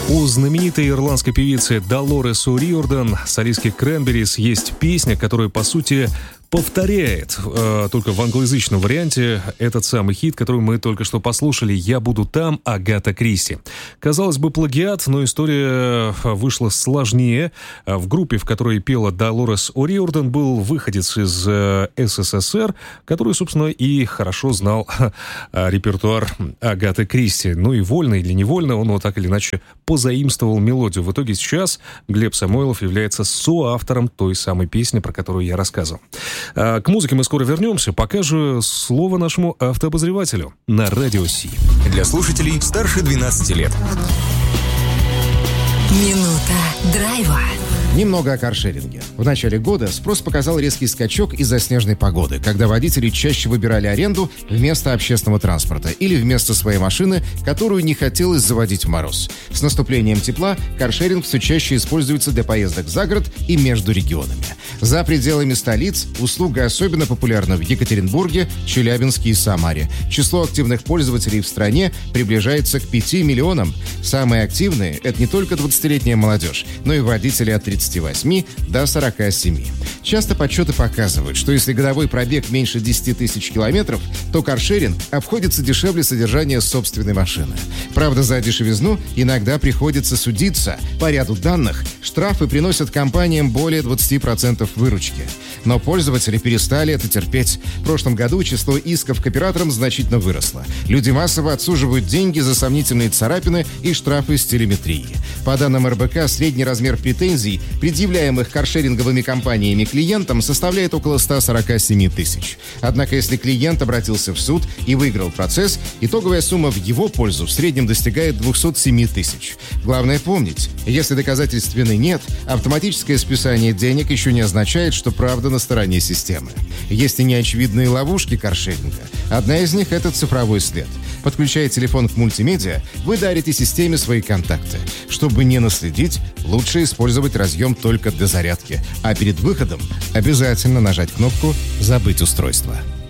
У знаменитой ирландской певицы Долорес О'Риордан, солистки Кренберис, есть песня, которая, по сути, повторяет, только в англоязычном варианте, этот самый хит, который мы только что послушали, «Я буду там» Агата Кристи. Казалось бы, плагиат, но история вышла сложнее. В группе, в которой пела Долорес О'Риордан, был выходец из СССР, который, собственно, и хорошо знал репертуар Агаты Кристи. Ну и вольно или невольно он вот так или иначе позаимствовал мелодию. В итоге сейчас Глеб Самойлов является соавтором той самой песни, про которую я рассказывал. К музыке мы скоро вернемся. Пока же слово нашему автообозревателю на Радио Си. Для слушателей старше 12 лет. Минута драйва. Немного о каршеринге. В начале года спрос показал резкий скачок из-за снежной погоды, когда водители чаще выбирали аренду вместо общественного транспорта или вместо своей машины, которую не хотелось заводить в мороз. С наступлением тепла каршеринг все чаще используется для поездок за город и между регионами. За пределами столиц услуга особенно популярна в Екатеринбурге, Челябинске и Самаре. Число активных пользователей в стране приближается к 5 миллионам. Самые активные – это не только 20-летняя молодежь, но и водители от 38 до 47. Часто подсчеты показывают, что если годовой пробег меньше 10 тысяч километров, то каршеринг обходится дешевле содержания собственной машины. Правда, за дешевизну иногда приходится судиться. По ряду данных, штрафы приносят компаниям более 20% выручки. Но пользователи перестали это терпеть. В прошлом году число исков к операторам значительно выросло. Люди массово отсуживают деньги за сомнительные царапины и штрафы с телеметрии. По данным РБК, средний размер претензий, предъявляемых каршеринговыми компаниями клиентам, составляет около 147 тысяч. Однако, если клиент обратился в суд и выиграл процесс, итоговая сумма в его пользу в среднем достигает 207 тысяч. Главное помнить, если доказательств вины нет, автоматическое списание денег еще не означает, что правда на стороне системы. Есть и неочевидные ловушки каршеринга. Одна из них – это цифровой след. Подключая телефон к мультимедиа, вы дарите системе свои контакты. Чтобы не наследить, лучше использовать разъем только для зарядки, а перед выходом обязательно нажать кнопку «Забыть устройство».